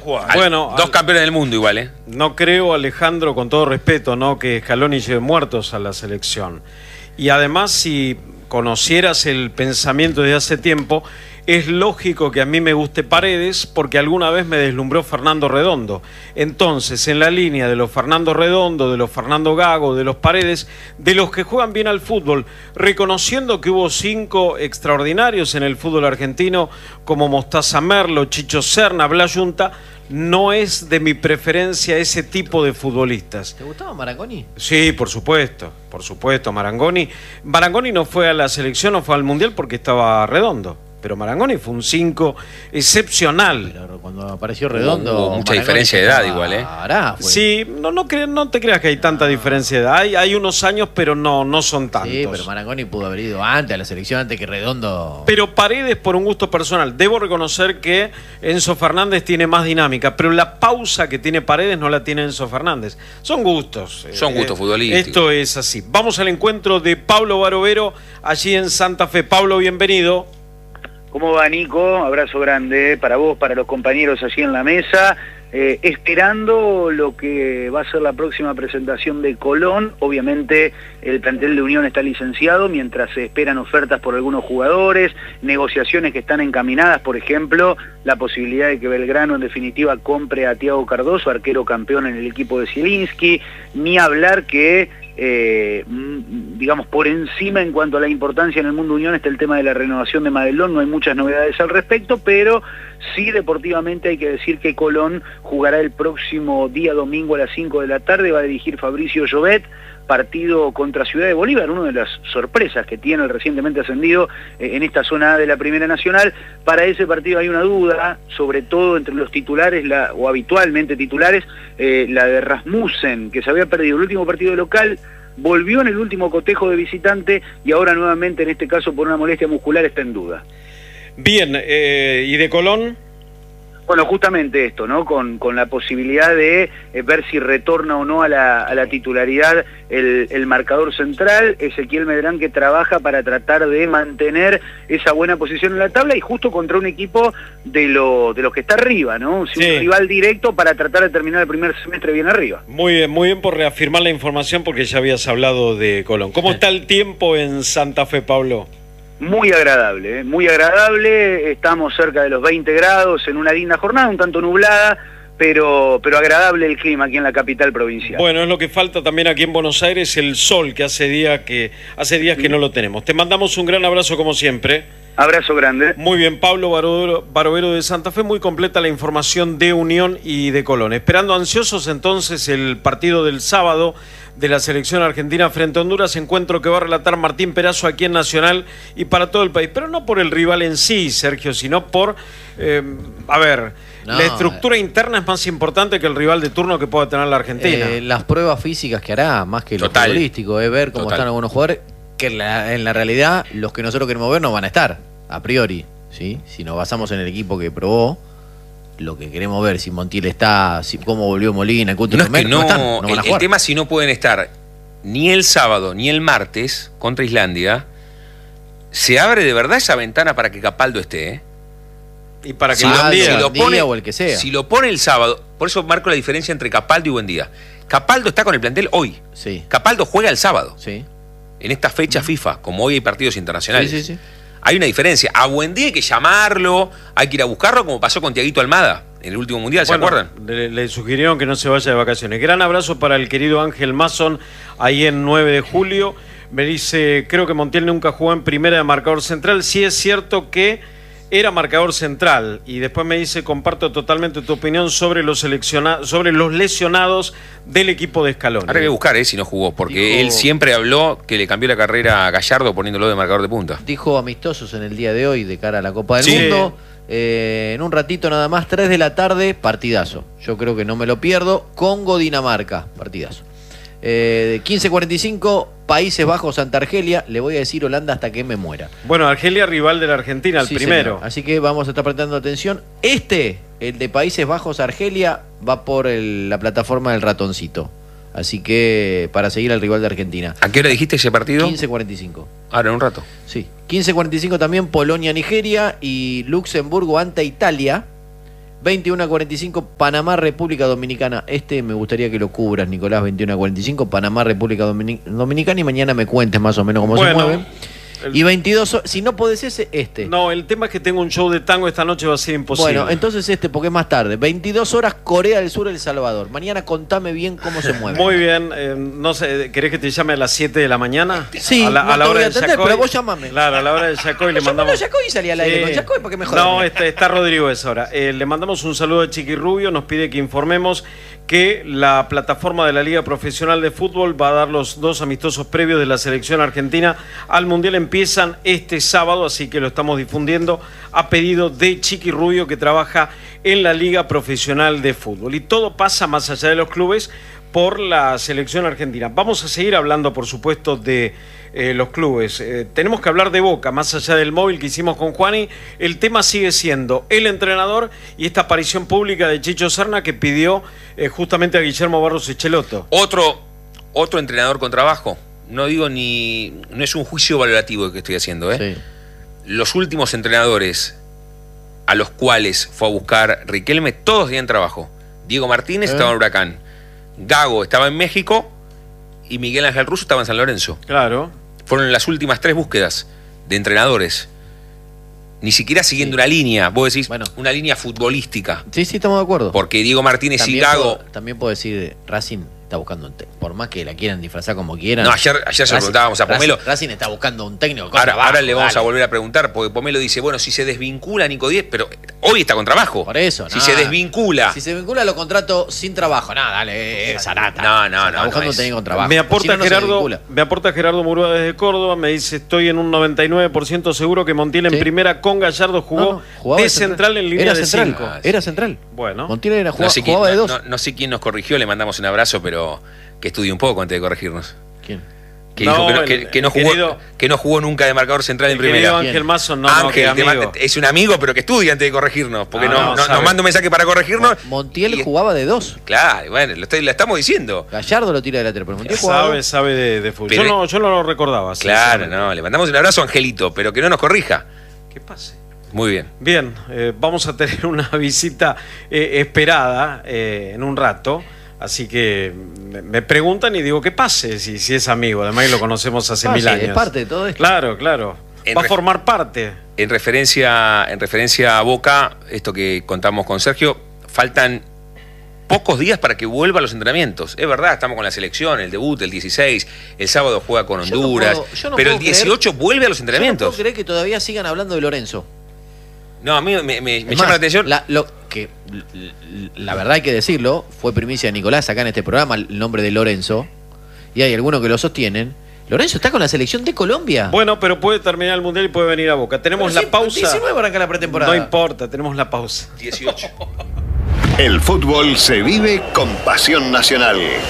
Bueno, dos campeones del mundo igual, ¿eh? No creo, Alejandro, con todo respeto, ¿no?, que Scaloni lleve muertos a la selección. Y además, si conocieras el pensamiento de hace tiempo, es lógico que a mí me guste Paredes porque alguna vez me deslumbró Fernando Redondo. Entonces, en la línea de los Fernando Redondo, de los Fernando Gago, de los Paredes, de los que juegan bien al fútbol, reconociendo que hubo 5 extraordinarios en el fútbol argentino, como Mostaza Merlo, Chicho Serna, Blas Yunta, no es de mi preferencia ese tipo de futbolistas. ¿Te gustaba Marangoni? Sí, por supuesto, Marangoni. Marangoni no fue a la selección, no fue al Mundial porque estaba Redondo. Pero Marangoni fue un 5 excepcional. Pero cuando apareció Redondo... Hubo mucha diferencia de edad igual, ¿eh? Sí, no te creas que hay tanta diferencia de edad. Hay unos años, pero no son tantos. Sí, pero Marangoni pudo haber ido antes a la selección, antes que Redondo... Pero Paredes, por un gusto personal. Debo reconocer que Enzo Fernández tiene más dinámica, pero la pausa que tiene Paredes no la tiene Enzo Fernández. Son gustos. Son gustos futbolísticos. Esto es así. Vamos al encuentro de Pablo Barovero, allí en Santa Fe. Pablo, bienvenido. ¿Cómo va, Nico? Abrazo grande para vos, para los compañeros allí en la mesa. Esperando lo que va a ser la próxima presentación de Colón. Obviamente el plantel de Unión está licenciado, mientras se esperan ofertas por algunos jugadores, negociaciones que están encaminadas, por ejemplo, la posibilidad de que Belgrano en definitiva compre a Thiago Cardoso, arquero campeón en el equipo de Zielinski, ni hablar que digamos, por encima en cuanto a la importancia en el mundo Unión está el tema de la renovación de Madelón. No hay muchas novedades al respecto, pero sí deportivamente hay que decir que Colón jugará el próximo día domingo a las 5 de la tarde, va a dirigir Fabricio Llobet, partido contra Ciudad de Bolívar, una de las sorpresas que tiene el recientemente ascendido en esta zona A de la Primera Nacional. Para ese partido hay una duda, sobre todo entre los titulares, o habitualmente titulares, la de Rasmussen, que se había perdido el último partido de local, volvió en el último cotejo de visitante y ahora nuevamente, en este caso por una molestia muscular, está en duda. Bien, ¿y de Colón? Bueno, justamente esto, ¿no? Con la posibilidad de ver si retorna o no a la titularidad el marcador central, Ezequiel Medrán, que trabaja para tratar de mantener esa buena posición en la tabla y justo contra un equipo de los que está arriba, ¿no? Sí. Un rival directo para tratar de terminar el primer semestre bien arriba. Muy bien por reafirmar la información porque ya habías hablado de Colón. ¿Cómo está el tiempo en Santa Fe, Pablo? Muy agradable, muy agradable, estamos cerca de los 20 grados en una linda jornada, un tanto nublada, pero agradable el clima aquí en la capital provincial. Bueno, es lo que falta también aquí en Buenos Aires, el sol, que hace días que no lo tenemos. Te mandamos un gran abrazo como siempre. Abrazo grande. Muy bien, Pablo Barovero de Santa Fe, muy completa la información de Unión y de Colón. Esperando ansiosos entonces el partido del sábado de la selección argentina frente a Honduras, encuentro que va a relatar Martín Perazo aquí en Nacional y para todo el país, pero no por el rival en sí, Sergio, sino por, la estructura interna es más importante que el rival de turno que pueda tener la Argentina. Las pruebas físicas que hará, más que lo futbolístico, ver cómo están algunos jugadores, que en la realidad los que nosotros queremos ver no van a estar, a priori, ¿sí? Si nos basamos en el equipo que probó, lo que queremos ver, si Montiel está, cómo volvió Molina, el tema si no pueden estar ni el sábado ni el martes contra Islandia, se abre de verdad esa ventana para que Capaldo esté, ¿eh? Y para que o el que sea. Si lo pone el sábado, por eso marco la diferencia entre Capaldo y Buendía. Capaldo está con el plantel hoy. Sí. Capaldo juega el sábado. Sí. En esta fecha FIFA, como hoy hay partidos internacionales. Sí. Hay una diferencia. A Buendía hay que llamarlo, hay que ir a buscarlo, como pasó con Tiaguito Almada en el último Mundial, ¿se acuerdan? Le sugirieron que no se vaya de vacaciones. Gran abrazo para el querido Ángel Mason, ahí en 9 de julio. Me dice, creo que Montiel nunca jugó en primera de marcador central. Sí es cierto que era marcador central. Y después me dice, comparto totalmente tu opinión sobre los lesionados del equipo de Scaloni. Ahora hay que buscar si no jugó, porque él siempre habló que le cambió la carrera a Gallardo poniéndolo de marcador de punta. Dijo amistosos en el día de hoy de cara a la Copa del Mundo. En un ratito nada más, 3 de la tarde, partidazo. Yo creo que no me lo pierdo. Congo-Dinamarca, partidazo. 15:45, Países Bajos, Santa Argelia. Le voy a decir Holanda hasta que me muera. Bueno, Argelia rival de la Argentina, el primero. Señor. Así que vamos a estar prestando atención. El de Países Bajos, Argelia, va por la plataforma del ratoncito. Así que para seguir al rival de Argentina. ¿A qué hora dijiste ese partido? 15:45. Ahora, en un rato. Sí. 15:45 también Polonia-Nigeria y Luxemburgo ante Italia. 21:45, Panamá, República Dominicana. Me gustaría que lo cubras, Nicolás. 21:45, Panamá, República Dominicana. Y mañana me cuentes más o menos cómo se mueven. Y 22, si no podés No, el tema es que tengo un show de tango esta noche, va a ser imposible. Bueno, entonces porque es más tarde. 22 horas, Corea del Sur, El Salvador. Mañana contame bien cómo se mueve. Muy bien, no sé, ¿querés que te llame a las 7 de la mañana? Sí, a la hora voy a del atender, pero vos llamame. Claro, a la hora del Yacoy le mandamos... Yacoy y salí al aire con Yacoy porque mejor. No, está Rodrigo esa hora. Le mandamos un saludo a Chiqui Rubio, nos pide que informemos que la plataforma de la Liga Profesional de Fútbol va a dar los 2 amistosos previos de la selección argentina al Mundial. Empiezan este sábado, así que lo estamos difundiendo a pedido de Chiqui Rubio, que trabaja en la Liga Profesional de Fútbol. Y todo pasa más allá de los clubes por la selección argentina. Vamos a seguir hablando, por supuesto, de los clubes. Tenemos que hablar de Boca, más allá del móvil que hicimos con Juani. El tema sigue siendo el entrenador y esta aparición pública de Chicho Serna, que pidió justamente a Guillermo Barros Schelotto. Otro entrenador con trabajo. No es un juicio valorativo el que estoy haciendo, ¿eh? Sí. Los últimos entrenadores a los cuales fue a buscar Riquelme, todos tenían trabajo. Diego Martínez estaba en Huracán, Gago estaba en México y Miguel Ángel Russo estaba en San Lorenzo. Claro. Fueron las últimas 3 búsquedas de entrenadores. Ni siquiera siguiendo una línea, vos decís, una línea futbolística. Sí, estamos de acuerdo. Porque Diego Martínez y Gago... También puedo decir, Racing está buscando por más que la quieran disfrazar como quieran. No, ayer se lo preguntábamos a Pomelo. Racing está buscando un técnico. Ahora le vamos a volver a preguntar, porque Pomelo dice, bueno, si se desvincula Nico Díez, pero hoy está con trabajo. Por eso, Si se desvincula. Si se vincula, lo contrato sin trabajo. Dale, Zarata. No. Está buscando un técnico con trabajo. Me aporta Gerardo Murúa desde Córdoba, me dice, estoy en un 99% seguro que Montiel en primera con Gallardo jugó de central en línea de 5. Era central. Bueno. Montiel jugaba de 2. No sé quién nos corrigió, le mandamos un abrazo, pero que estudie un poco antes de corregirnos. ¿Quién? Que no jugó nunca de marcador central en primera. Ángel Mason, es un amigo, pero que estudie antes de corregirnos, porque nos manda un mensaje para corregirnos. Montiel jugaba de 2. Claro, bueno, lo estamos diciendo. Gallardo lo tira de lateral, pero Montiel sabe de fútbol. Yo no lo recordaba. Claro, le mandamos un abrazo a Angelito, pero que no nos corrija. ¿Qué pase? Muy bien. Bien, vamos a tener una visita esperada en un rato. Así que me preguntan y digo que pase, si es amigo. Además lo conocemos hace 1000 años. Es parte de todo esto. Claro. Va a formar parte. En referencia a Boca, esto que contamos con Sergio, faltan pocos días para que vuelva a los entrenamientos. Es verdad, estamos con la selección, el debut, el 16, el sábado juega con Honduras, pero el 18 vuelve a los entrenamientos. Yo no puedo creer que todavía sigan hablando de Lorenzo. No, a mí me llama la atención. La verdad hay que decirlo, fue primicia de Nicolás acá en este programa el nombre de Lorenzo, y hay algunos que lo sostienen. Lorenzo está con la selección de Colombia. Bueno, pero puede terminar el Mundial y puede venir a Boca. Tenemos la pausa. 19 arranca la pretemporada. No importa, tenemos la pausa. 18. El fútbol se vive con pasión nacional.